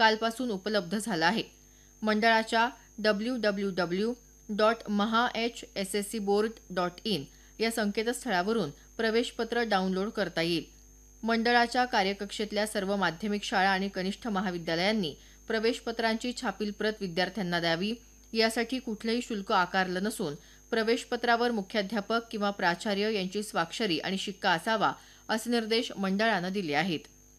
कालपासून उपलब्ध झाला आहे. मंडळाच्या www.mahahsscboard.in या संकेतस्थळावरून प्रवेशपत्र डाउनलोड करता येईल. मंडळाच्या कार्यकक्षेतल्या सर्व माध्यमिक शाळा आणि कनिष्ठ महाविद्यालयांनी प्रवेशपत्रांची छापील प्रत विद्यार्थ्यांना द्यावी. यासाठी कुठलंही शुल्क आकारलं नसून प्रवेशपत्रावर मुख्याध्यापक किंवा प्राचार्य यांची स्वाक्षरी आणि शिक्का असावा, असे निर्देश मंडळानं दिले आहेत.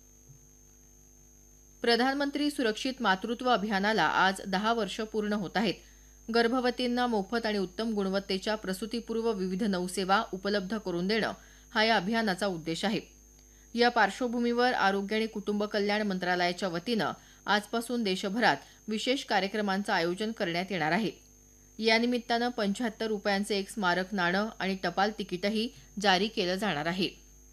प्रधानमंत्री सुरक्षित मातृत्व अभियानाला आज 10 वर्ष पूर्ण होत आहेत. गर्भवतींना मोफत आणि उत्तम गुणवत्तेच्या प्रसूतीपूर्व विविध नवसेवा उपलब्ध करून देणं हा या अभियानाचा उद्देश आहे. या पार्श्वभूमीवर आरोग्य आणि कुटुंब कल्याण मंत्रालयाच्या वतीनं आजपासून देशभरात विशेष कार्यक्रमांचं आयोजन करण्यात येणार आहे. या निमित्तानं 75 रुपयांचे एक स्मारक नाणं आणि टपाल तिकीटही जारी केलं जाणार आहे.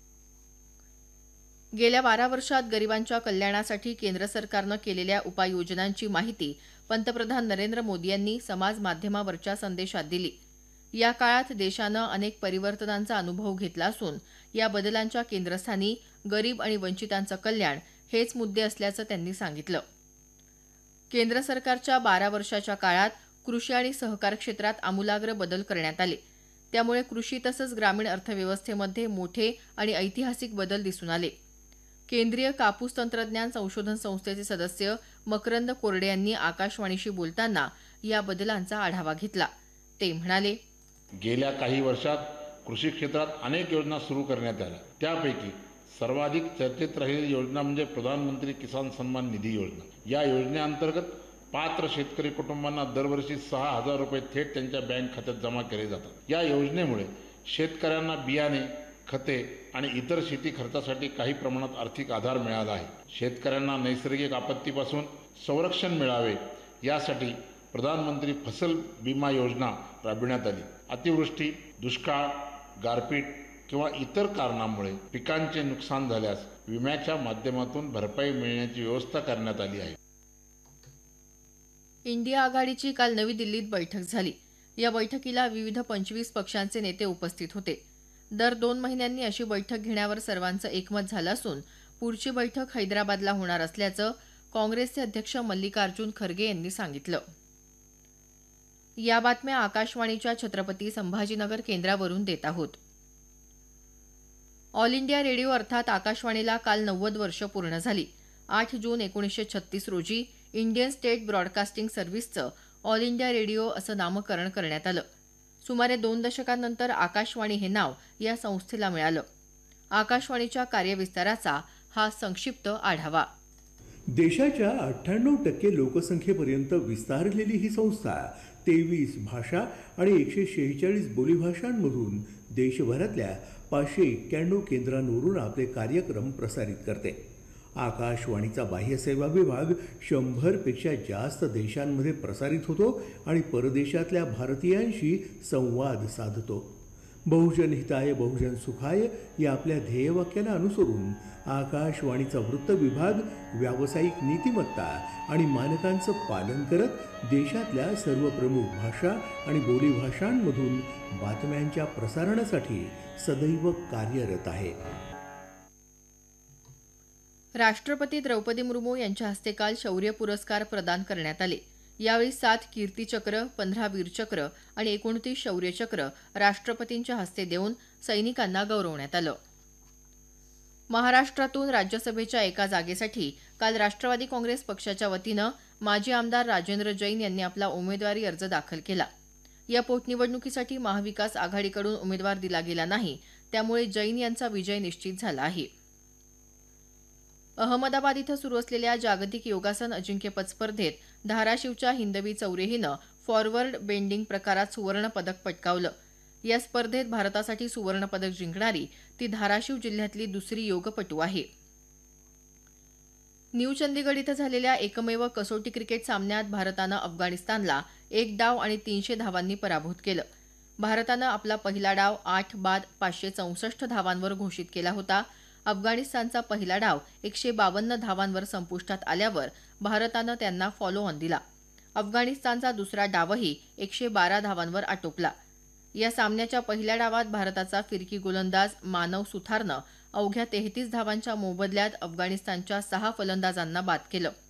गेल्या 12 वर्षात गरिबांच्या कल्याणासाठी केंद्र सरकारनं केलेल्या उपाययोजनांची माहिती पंतप्रधान नरेंद्र मोदी यांनी समाज माध्यमावरच्या संदेशात दिली. या काळात देशानं अनेक परिवर्तनांचा अनुभव घेतला असून या बदलांच्या केंद्रस्थानी गरीब आणि वंचितांचं कल्याण हेच मुद्दे असल्याचं त्यांनी सांगितलं. केंद्र सरकारच्या 12 वर्षाच्या काळात कृषी आणि सहकार क्षेत्रात आमूलाग्र बदल करण्यात आले. त्यामुळे कृषी तसंच ग्रामीण अर्थव्यवस्थेमध्ये मोठे आणि ऐतिहासिक बदल दिसून आले. केंद्रीय कापूस तंत्रज्ञान संशोधन संस्थेचे सदस्य मकरंद कोरडे यांनी आकाशवाणीशी बोलताना या बदलांचा आढावा घेतला. ते म्हणाले, गेल्या काही वर्षात कृषी क्षेत्रात अनेक योजना सुरू करण्यात आल्या. त्यापैकी सर्वाधिक चर्चेत राहिलेली योजना म्हणजे प्रधानमंत्री किसान सन्मान निधी योजना. या योजनेअंतर्गत पात्र शेतकरी कुटुंबांना दरवर्षी 6,000 रुपये थेट त्यांच्या बँक खात्यात जमा केले जातात. या योजनेमुळे शेतकऱ्यांना बियाणे, खते आणि इतर शेती खर्चासाठी काही प्रमाणात आर्थिक आधार मिळाला आहे. शेतकऱ्यांना नैसर्गिक आपत्तीपासून संरक्षण मिळावे यासाठी प्रधानमंत्री फसल विमा योजना राबविण्यात आली. अतिवृष्टी, दुष्काळ, गारपीट किंवा इतर कारणामुळे पिकांचे नुकसान झाल्यास विम्याच्या माध्यमातून भरपाई मिळण्याची व्यवस्था करण्यात आली आहे. इंडिया आघाडीची काल नवी दिल्लीत बैठक झाली. या बैठकीला विविध 25 पक्षांचे नेते उपस्थित होते. दर 2 महिन्यांनी अशी बैठक घेण्यावर सर्वांचं एकमत झालं असून पुढची बैठक हैदराबादला होणार असल्याचं काँग्रेसचे अध्यक्ष मल्लिकार्जुन खरगे यांनी सांगितलं. या बातम्या आकाशवाणीच्या छत्रपती संभाजीनगर केंद्रावरून देत आहोत. ऑल इंडिया रेडिओ अर्थात आकाशवाणीला काल 90 वर्ष पूर्ण झाली. 8 जून 1936 रोजी Indian state broadcasting सर्व्हिसचं all India radio असं नामकरण करण्यात आलं. सुमारे 2 दशकांनंतर आकाशवाणी हे नाव या संस्थेला मिळालं. आकाशवाणीच्या कार्यविस्ताराचा हा संक्षिप्त आढावा. देशाच्या 98% लोकसंख्येपर्यंत विस्तारलेली ही संस्था 23 भाषा आणि 146 बोलीभाषांमधून देशभरातल्या 591 केंद्रांवरून आपले कार्यक्रम प्रसारित करते. आकाशवाणीचा बाह्यसेवा विभाग 100पेक्षा जास्त देशांमध्ये प्रसारित होतो आणि परदेशातल्या भारतीयांशी संवाद साधतो. बहुजन हिताय बहुजन सुखाय या आपल्या ध्येयवाक्याला अनुसरून आकाशवाणीचा वृत्त विभाग व्यावसायिक नीतिमत्ता आणि मानकांचं पालन करत देशातल्या सर्व प्रमुख भाषा आणि बोलीभाषांमधून बातम्यांच्या प्रसारणासाठी सदैव कार्यरत आहे. राष्ट्रपती द्रौपदी मुर्मू यांच्या हस्ते काल शौर्य पुरस्कार प्रदान करण्यात आले. यावेळी 7 कीर्तीचक्र, 15 वीरचक्र आणि 29 शौर्यचक्र राष्ट्रपतींच्या हस्ते देऊन सैनिकांना गौरवण्यात आलं. महाराष्ट्रातून राज्यसभेच्या एका जागेसाठी काल राष्ट्रवादी काँग्रेस पक्षाच्या वतीनं माजी आमदार राजेंद्र जैन यांनी आपला उमेदवारी अर्ज दाखल केला. या पोटनिवडणुकीसाठी महाविकास आघाडीकडून उमेदवार दिला गेला नाही, त्यामुळे जैन यांचा विजय निश्चित झाला आहे. अहमदाबाद इथं सुरू असलेल्या जागतिक योगासन अजिंक्यपद स्पर्धेत धाराशिवच्या हिंदवी चौरे हिनं फॉरवर्ड बेंडिंग प्रकारात सुवर्ण पदक पटकावलं. या स्पर्धेत भारतासाठी सुवर्ण पदक जिंकणारी ती धाराशिव जिल्ह्यातली दुसरी योगपटू आहे. न्यू चंदीगड इथं झालेल्या एकमेव कसोटी क्रिकेट सामन्यात भारतानं अफगाणिस्तानला 1 डाव आणि 300 धावांनी पराभूत केलं. भारतानं आपला पहिला डाव 8 बाद 564 धावांवर घोषित केला होता. अफगाणिस्तानचा पहिला डाव 152 धावांवर संपुष्टात आल्यावर भारतानं त्यांना फॉलो ऑन दिला. अफगाणिस्तानचा दुसरा डावही 112 धावांवर आटोपला. या सामन्याच्या पहिल्या डावात भारताचा फिरकी गोलंदाज मानव सुथारनं अवघ्या 33 धावांच्या मोबदल्यात अफगाणिस्तानच्या 6 फलंदाजांना बाद केलं.